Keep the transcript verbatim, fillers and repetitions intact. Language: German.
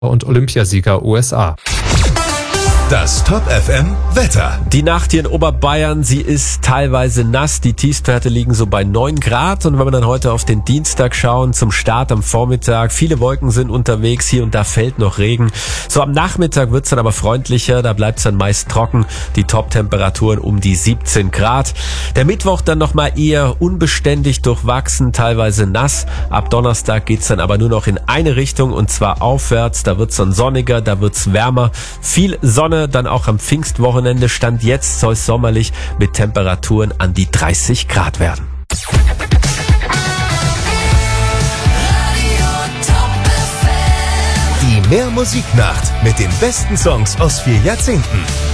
und Olympiasieger U S A. Das Top F M Wetter. Die Nacht hier in Oberbayern, sie ist teilweise nass. Die Tiefstwerte liegen so bei neun Grad. Und wenn wir dann heute auf den Dienstag schauen, zum Start am Vormittag, viele Wolken sind unterwegs, hier und da fällt noch Regen. So am Nachmittag wird's dann aber freundlicher, da bleibt's dann meist trocken. Die Top-Temperaturen um die siebzehn Grad. Der Mittwoch dann nochmal eher unbeständig durchwachsen, teilweise nass. Ab Donnerstag geht's dann aber nur noch in eine Richtung und zwar aufwärts. Da wird's dann sonniger, da wird's wärmer. Viel Sonne. Dann auch am Pfingstwochenende. Stand jetzt soll es sommerlich mit Temperaturen an die dreißig Grad werden. Die Mehr Musiknacht mit den besten Songs aus vier Jahrzehnten.